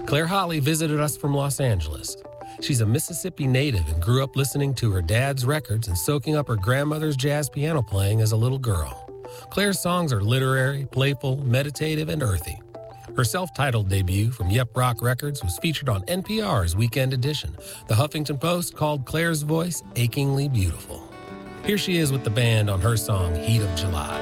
Claire Holly visited us from Los Angeles. She's a Mississippi native and grew up listening to her dad's records and soaking up her grandmother's jazz piano playing as a little girl. Claire's songs are literary, playful, meditative, and earthy. Her self-titled debut from Yep Rock Records was featured on NPR's Weekend Edition. The Huffington Post called Claire's voice achingly beautiful. Here she is with the band on her song, Heat of July.